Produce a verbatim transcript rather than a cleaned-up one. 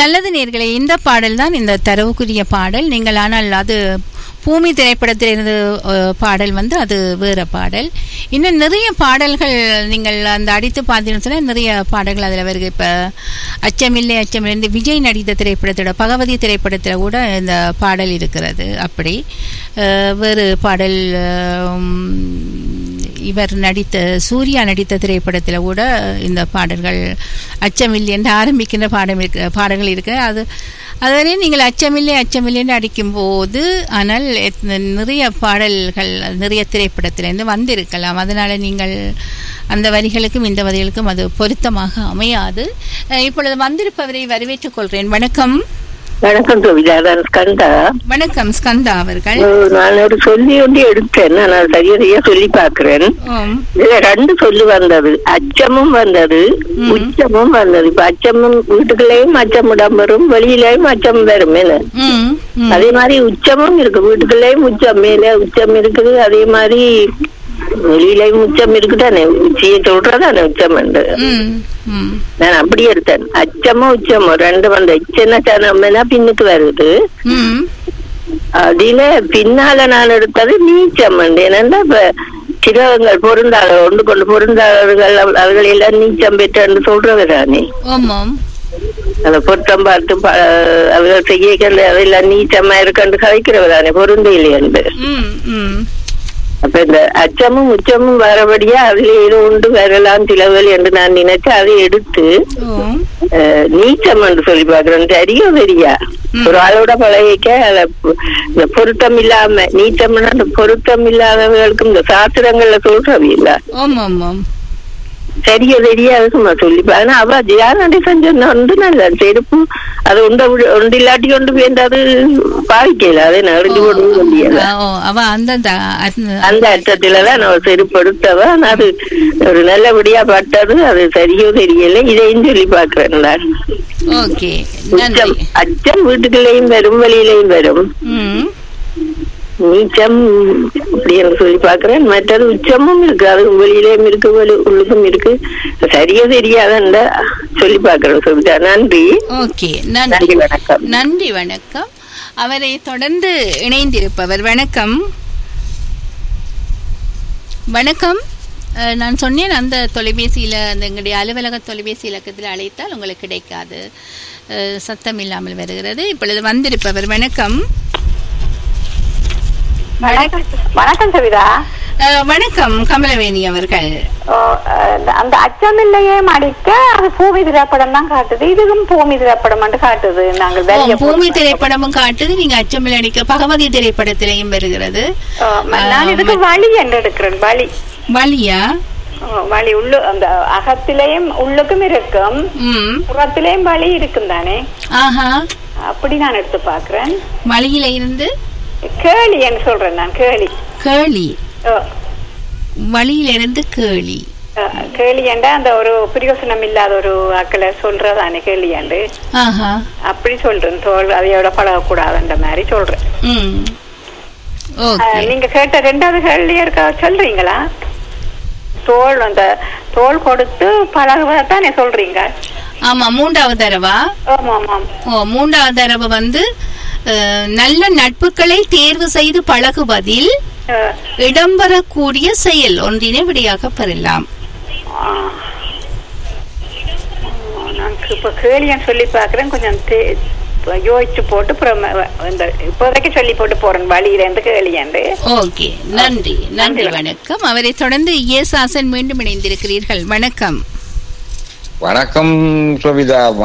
நல்லது நேர்களே, இந்த பாடல் தான் இந்த தரவுக்குரிய பாடல். நீங்கள் ஆனால் அது பூமி திரைப்படத்திலிருந்து பாடல் வந்து அது வேற பாடல். இன்னும் நிறைய பாடல்கள் நீங்கள் அந்த அடித்து பார்த்தீங்கன்னு சொன்னால் நிறைய பாடல்கள் அதில் வருது. இப்போ அச்சமில்லை அச்சமில்லை விஜய் நடித்த திரைப்படத்தோட பகவதி திரைப்படத்தில் கூட இந்த பாடல் இருக்கிறது. அப்படி வேறு பாடல் இவர் நடித்த சூர்யா நடித்த திரைப்படத்தில் கூட இந்த பாடல்கள் அச்சமில்லை என்று ஆரம்பிக்கின்ற பாடம் இருக்கு பாடல்கள் இருக்கு. அது அதுவரை நீங்கள் அச்சமில்லை அச்சமில்லைன்னு அடிக்கும்போது ஆனால் நிறைய பாடல்கள் நிறைய திரைப்படத்திலிருந்து வந்திருக்கலாம். அதனால நீங்கள் அந்த வரிகளுக்கும் இந்த வரிகளுக்கும் அது பொருத்தமாக அமையாது. இப்பொழுது வந்திருப்பவரை வரவேற்றுக் கொள்கிறேன். வணக்கம். வணக்கம் கவிதா, நான் ஸ்கந்தா. வணக்கம் ஸ்கந்தா அவர்கள். நான் ஒரு சொல்லி ஒன்று எடுத்தேன், நான் சரியா சரியா சொல்லி பாக்குறேன். இதுல ரெண்டு சொல்லு வந்தது, அச்சமும் வந்தது உச்சமும் வந்தது. இப்ப அச்சமும் வீட்டுக்குள்ளேயும் அச்சம் இடம் வரும், வெளியிலேயும் அச்சம் வரும். அதே மாதிரி உச்சமும் இருக்கு, வீட்டுக்குள்ளேயும் உச்சம் மேல உச்சம் இருக்குது, அதே மாதிரி வெளியிலையும் உச்சம் இருக்குதானே, உச்சியை சொல்றதானே உச்சம் என்று நான் அப்படி எடுத்தேன். அச்சமோ உச்சமோ ரெண்டு வந்து சின்ன பின்னுக்கு வருது. அதுல பின்னால நான் எடுத்தது நீச்சம். ஏன்னா இப்ப சிலவங்கள் பொருந்தாளர் ஒன்று கொண்டு பொருந்தாளர்கள் அவர்கள் எல்லாம் நீச்சம் பெற்று சொல்றவரானே, அத பொருத்தம் பார்த்து அவர்கள் செய்ய அதெல்லாம் நீச்சமா இருக்கண்டு கதைக்கிறவரானே, பொருந்தையிலே என்று. அப்ப இந்த அச்சமும் உச்சமும் வரபடியா அதுல ஏதோ ஒன்று வரலாம் சிலவல் என்று நான் நினைச்சு அதை எடுத்து நீச்சம் என்று சொல்லி பாக்குறேன். சரியா சரியா ஒரு ஆளோட பழகிக்க இந்த பொருத்தம் இல்லாம நீச்சம்னா அந்த பொருத்தம் இல்லாதவர்களுக்கும் இந்த சாஸ்திரங்கள்ல சொல்றது இல்ல, சரியா சரியா அதுக்குமா சொல்லிப்பா. ஆனா அவ ஜியானடி செஞ்சோன்னா வந்து நல்ல செருப்பு அது உண்ட ஒன்று இல்லாட்டி கொண்டு போய் அது பாவிக்கல, அதை நெறிஞ்சு போட முடியல. அந்த அர்த்தத்துலதான் நான் செருப்பு எடுத்தவன், அது ஒரு நல்லபடியா பட்டது, அது சரியோ தெரியல. இதையும் சொல்லி பாக்குறேன் நான். அச்சம் வீட்டுக்குள்ளேயும் வரும் வெளியிலையும் வரும், நீச்சம் அப்படி என்று சொல்லி பாக்குறேன். மற்றது உச்சமும் இருக்கு, அது வெளியிலேயும் இருக்கு உள்ளுக்கும் இருக்கு, சரியா தெரியாத சொல்லி பாக்குறேன். சொல்லிட்டா நன்றி. நன்றி வணக்கம். நன்றி வணக்கம். அவரை தொடர்ந்து இணைந்திருப்பவர் வணக்கம். வணக்கம். நான் சொன்னேன் அந்த தொலைபேசியில அந்த எங்களுடைய அலுவலக தொலைபேசி இலக்கத்தில் அழைத்தால் உங்களுக்கு கிடைக்காது, சத்தம் இல்லாமல் வருகிறது. இப்பொழுது வந்திருப்பவர் வணக்கம். வணக்கம் கவிதா. வணக்கம் கமலவேணி அவர்கள். அந்த அச்சமில்லையே அடிக்க அது பூமி திரைப்படம் தான் காட்டுது, இதுவும் பூமி திரைப்படம் காட்டுது. நாங்கள் பூமி திரைப்படமும் காட்டுது, நீங்க அச்சமில்லை அடிக்க பகவதி திரைப்படத்திலையும் வருகிறது. நான் இதுக்கு வழி என்று எடுக்கிறேன். வழி வழியா வழி உள்ளு அந்த அகத்திலையும் உள்ளுக்கும் இருக்கும், புறத்திலையும் வழி இருக்கும் தானே. ஆஹா, அப்படி நான் எடுத்து பாக்குறேன். வழியில இருந்து கேளி என்று சொல்றேன் நான். கேளி கேளி வழியிலிருந்து கேளி கேளி என்றா அந்த ஒரு பிரயோசனம் இல்லாத ஒரு ஆக்களை சொல்றதானே கேளி என்று. அப்படி சொல்றேன். தோல் அதையோட பழகக்கூடாதுன்ற மாதிரி சொல்றேன். நீங்க கேட்ட ரெண்டாவது கேள்வி இருக்கா சொல்றீங்களா? தோல் அந்த தோல் கொடுத்து பழகுவதானே சொல்றீங்க? ஆமா, மூன்றாவது தடவை. ஆமா ஆமா. ஓ, மூன்றாவது தடவை வந்து நல்ல நட்புகளை தேர்வு செய்து பழகுவதில் இடம்பெறக்கூடிய செயல் ஒன்றினை விடையாக பெறலாம். நான் இப்ப கேளியன் சொல்லி பாக்குறேன், கொஞ்சம் யோசிச்சு போட்டு இப்போதைக்கு சொல்லி போட்டு போறேன் வழியில இருந்து கேளியன்று. ஓகே, நன்றி நன்றி வணக்கம். அவரை தொடர்ந்து ஏசாசன் மீண்டும் இணைந்திருக்கிறீர்கள். வணக்கம். வணக்கம் கவிதா.